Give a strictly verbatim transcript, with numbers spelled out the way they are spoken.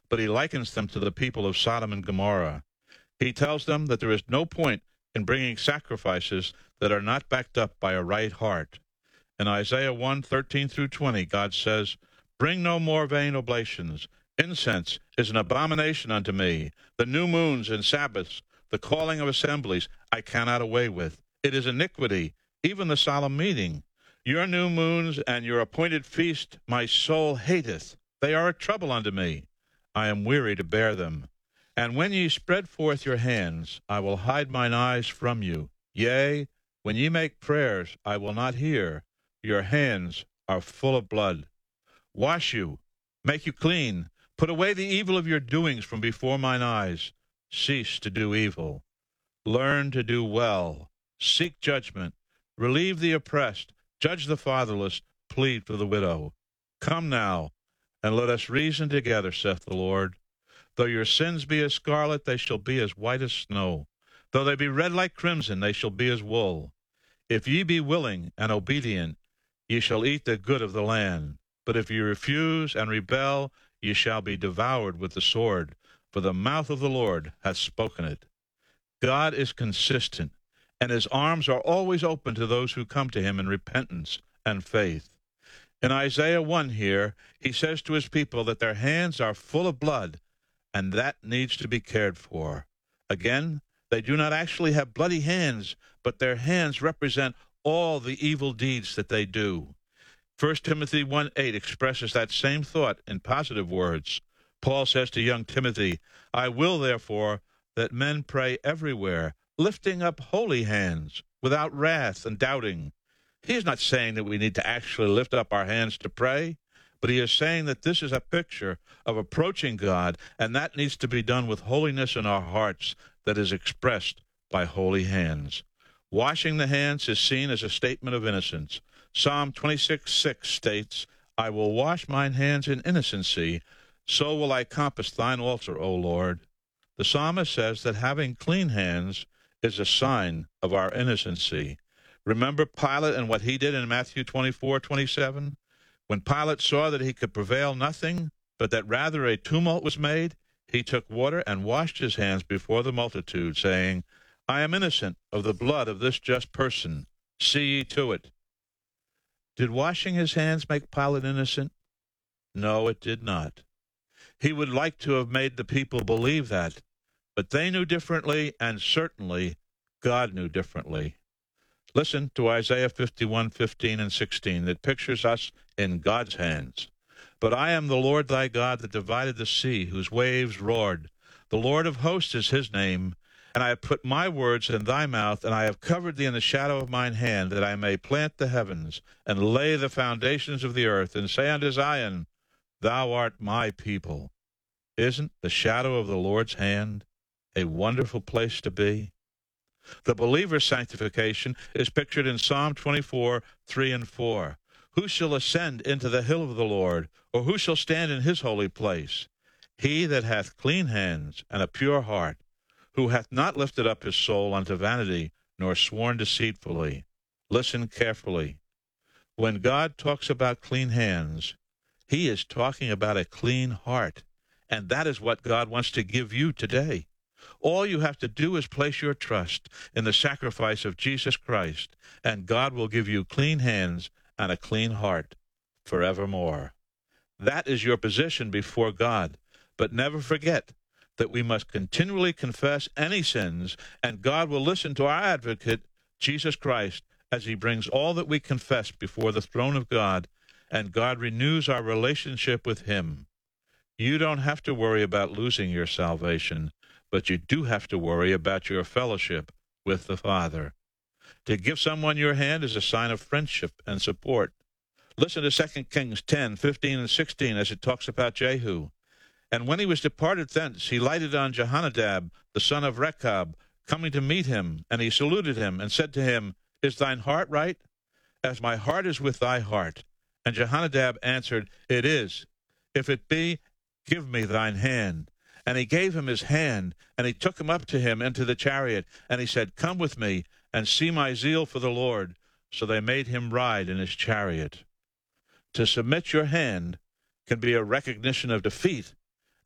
but he likens them to the people of Sodom and Gomorrah. He tells them that there is no point in bringing sacrifices that are not backed up by a right heart. In Isaiah one, thirteen through twenty, God says, "Bring no more vain oblations. Incense is an abomination unto me. The new moons and Sabbaths, the calling of assemblies, I cannot away with. It is iniquity, even the solemn meeting. Your new moons and your appointed feast my soul hateth. They are a trouble unto me. I am weary to bear them. And when ye spread forth your hands, I will hide mine eyes from you. Yea, when ye make prayers, I will not hear. Your hands are full of blood. Wash you, make you clean. Put away the evil of your doings from before mine eyes. Cease to do evil. Learn to do well. Seek judgment. Relieve the oppressed. Judge the fatherless. Plead for the widow. Come now, and let us reason together, saith the Lord. Though your sins be as scarlet, they shall be as white as snow. Though they be red like crimson, they shall be as wool. If ye be willing and obedient, ye shall eat the good of the land. But if ye refuse and rebel, ye shall be devoured with the sword, for the mouth of the Lord hath spoken it." God is consistent, and his arms are always open to those who come to him in repentance and faith. In Isaiah one here, he says to his people that their hands are full of blood, and that needs to be cared for. Again, they do not actually have bloody hands, but their hands represent all the evil deeds that they do. First Timothy one eight expresses that same thought in positive words. Paul says to young Timothy, "I will, therefore, that men pray everywhere, lifting up holy hands, without wrath and doubting." He is not saying that we need to actually lift up our hands to pray, but he is saying that this is a picture of approaching God, and that needs to be done with holiness in our hearts that is expressed by holy hands. Washing the hands is seen as a statement of innocence. Psalm twenty-six six states, "I will wash mine hands in innocency, so will I compass thine altar, O Lord." The psalmist says that having clean hands is a sign of our innocency. Remember Pilate and what he did in Matthew twenty-four twenty-seven? When Pilate saw that he could prevail nothing, but that rather a tumult was made, he took water and washed his hands before the multitude, saying, "I am innocent of the blood of this just person. See ye to it." Did washing his hands make Pilate innocent? No, it did not. He would like to have made the people believe that, but they knew differently, and certainly God knew differently. Listen to Isaiah fifty-one fifteen and sixteen that pictures us in God's hands. "But I am the Lord thy God that divided the sea, whose waves roared. The Lord of hosts is his name. And I have put my words in thy mouth, and I have covered thee in the shadow of mine hand, that I may plant the heavens, and lay the foundations of the earth, and say unto Zion, Thou art my people." Isn't the shadow of the Lord's hand a wonderful place to be? The believer's sanctification is pictured in Psalm twenty-four three and four. "Who shall ascend into the hill of the Lord, or who shall stand in his holy place? He that hath clean hands and a pure heart, who hath not lifted up his soul unto vanity, nor sworn deceitfully." Listen carefully. When God talks about clean hands, he is talking about a clean heart, and that is what God wants to give you today. All you have to do is place your trust in the sacrifice of Jesus Christ, and God will give you clean hands and a clean heart forevermore. That is your position before God, but never forget that we must continually confess any sins, and God will listen to our advocate, Jesus Christ, as he brings all that we confess before the throne of God, and God renews our relationship with him. You don't have to worry about losing your salvation, but you do have to worry about your fellowship with the Father. To give someone your hand is a sign of friendship and support. Listen to Second Kings ten fifteen and sixteen as it talks about Jehu. "And when he was departed thence, he lighted on Jehonadab, the son of Rechab, coming to meet him, and he saluted him, and said to him, Is thine heart right? As my heart is with thy heart. And Jehonadab answered, It is. If it be, give me thine hand. And he gave him his hand, and he took him up to him into the chariot, and he said, Come with me, and see my zeal for the Lord. So they made him ride in his chariot." To submit your hand can be a recognition of defeat,